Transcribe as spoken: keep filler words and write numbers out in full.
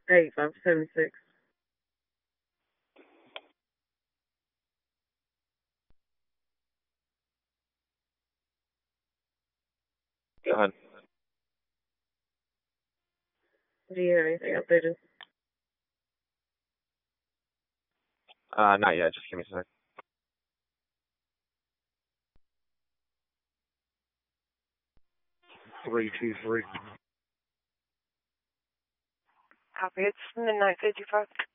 eight five seven six. Go ahead. Do you have anything updated? Uh, not yet. Just give me a sec. Three two three. Copy. It's midnight fifty-five.